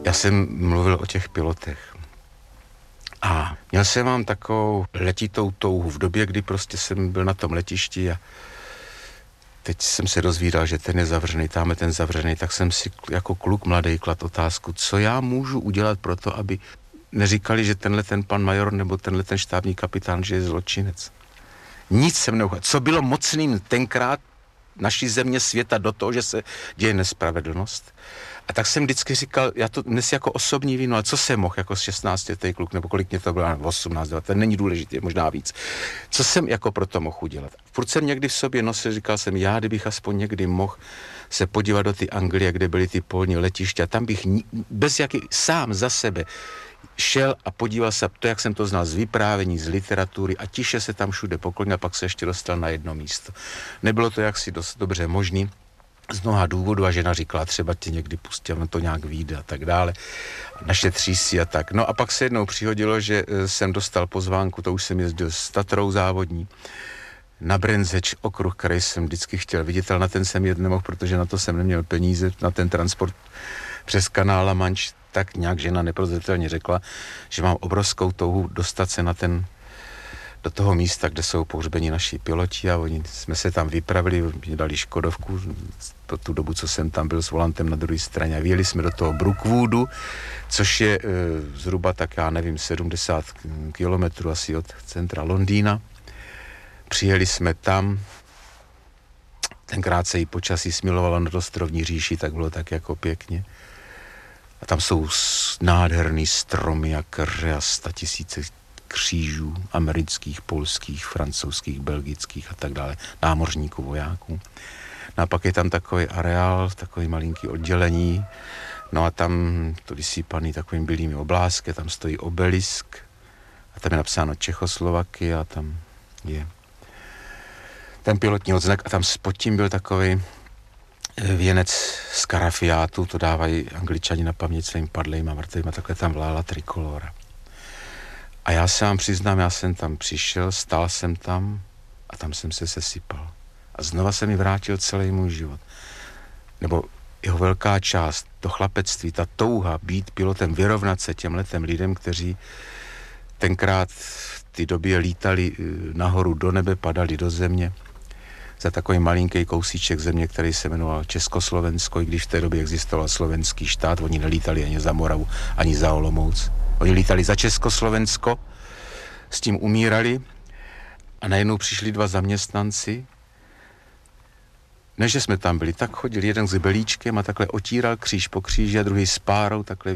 Já jsem mluvil o těch pilotech. A měl jsem mám takovou letitou touhu v době, kdy prostě jsem byl na tom letišti a teď jsem se dozvídal, že ten je zavřený, tam je ten zavřený, tak jsem si jako kluk mladý klad otázku, co já můžu udělat pro to, aby neříkali, že tenhle ten pan major nebo tenhle ten štábní kapitán, že je zločinec. Nic jsem neuchal. Co bylo mocným tenkrát naší země, světa do toho, že se děje nespravedlnost. A tak jsem vždycky říkal, já to dnes jako osobní víno, ale co jsem mohl jako 16letý kluk, nebo kolik mě to bylo, 18, 19, to není důležité, možná víc. Co jsem jako pro to mohl udělat? Furt jsem někdy v sobě nosil, říkal jsem, já kdybych aspoň někdy mohl se podívat do ty Anglie, kde byly ty polní letiště, a tam bych sám za sebe šel a podíval se to, jak jsem to znal z vyprávění, z literatury a tiše se tam všude poklonil a pak se ještě dostal na jedno místo. Nebylo to jaksi dost dobře možný z mnoha důvodů a žena říkala, třeba tě někdy pustí, on to nějak vyjde a tak dále. Našetří si a tak. No a pak se jednou přihodilo, že jsem dostal pozvánku, to už jsem jezdil s Tatrou závodní, na Brendzeč okruh, který jsem vždycky chtěl vidět, ale na ten jsem jet nemohl, protože na to jsem neměl peníze, na ten transport přes kanál La Manche. Tak nějak žena neprozřetelně řekla, že mám obrovskou touhu dostat se do toho místa, kde jsou pohřbeni naši piloti a oni jsme se tam vypravili, mě dali Škodovku, po tu dobu, co jsem tam byl s volantem na druhé straně a vyjeli jsme do toho Brookwoodu, což je zhruba tak, já nevím, 70 kilometrů asi od centra Londýna. Přijeli jsme tam, tenkrát se jí počasí smilovalo nad ostrovní říši, tak bylo tak jako pěkně. A tam jsou nádherný stromy a keře a 100 000 křížů amerických, polských, francouzských, belgických a tak dále, námořníků, vojáků. No a pak je tam takový areál, takový malinký oddělení, no a tam to vysypaný takovým bílými oblázky, tam stojí obelisk a tam je napsáno Čechoslovaky a tam je ten pilotní odznak a tam pod tím byl takový věnec z karafiátu, to dávají Angličani na paměť svým padlým a mrtvým a takhle tam vlála trikolora. A já se vám přiznám, já jsem tam přišel, stál jsem tam a tam jsem se sesypal. A znova se mi vrátil celý můj život. Nebo jeho velká část, to chlapectví, ta touha být pilotem, vyrovnat se těmhletem lidem, kteří tenkrát v té době lítali nahoru do nebe, padali do země za takový malinký kousíček země, který se jmenoval Československo, i když v té době existoval slovenský štát, oni nelítali ani za Moravu, ani za Olomouc. Oni lítali za Československo, s tím umírali a najednou přišli 2 zaměstnanci. Než jsme tam byli, tak chodil jeden s belíčkem a takhle otíral kříž po kříži a druhý s párou takhle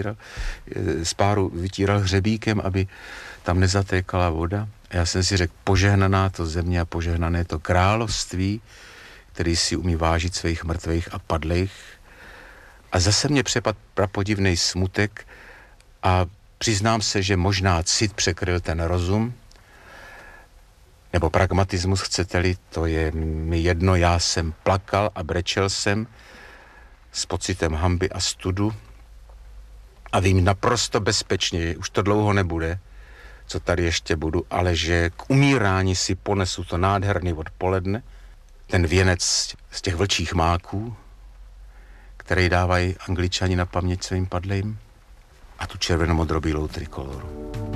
vytíral hřebíkem, aby tam nezatékala voda. A já jsem si řekl, požehnaná to země a požehnané to království, který si umí vážit svých mrtvých a padlých. A zase mě přepadl prapodivnej smutek a přiznám se, že možná cit překryl ten rozum, nebo pragmatismus, chcete-li, to je mi jedno, já jsem plakal a brečel jsem s pocitem hanby a studu a vím naprosto bezpečně, že už to dlouho nebude, co tady ještě budu, ale že k umírání si ponesu to nádherný odpoledne, ten věnec z těch vlčích máků, který dávají Angličani na paměť svým padlým, a tu červenomodrobílou trikoloru.